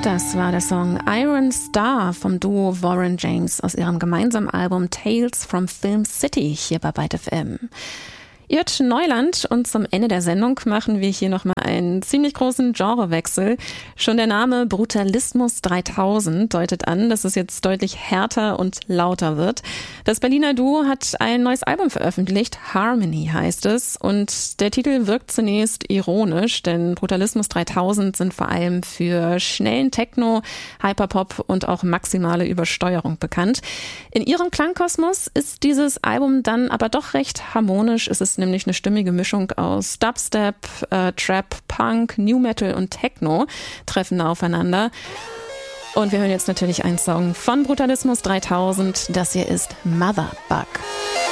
Das war der Song Iron Star vom Duo Warren James aus ihrem gemeinsamen Album Tales from Film City hier bei Byte FM. Ihr hört Neuland und zum Ende der Sendung machen wir hier nochmal einen ziemlich großen Genrewechsel. Schon der Name Brutalismus 3000 deutet an, dass es jetzt deutlich härter und lauter wird. Das Berliner Duo hat ein neues Album veröffentlicht, Harmony heißt es, und der Titel wirkt zunächst ironisch, denn Brutalismus 3000 sind vor allem für schnellen Techno, Hyperpop und auch maximale Übersteuerung bekannt. In ihrem Klangkosmos ist dieses Album dann aber doch recht harmonisch. Es ist nämlich eine stimmige Mischung aus Dubstep, Trap, Punk, New Metal und Techno treffen aufeinander. Und wir hören jetzt natürlich einen Song von Brutalismus 3000. Das hier ist Mother Bug.